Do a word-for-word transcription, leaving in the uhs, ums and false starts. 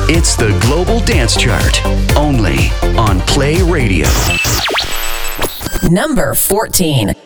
It's the Global Dance Chart, only on Play Radio. Number fourteen.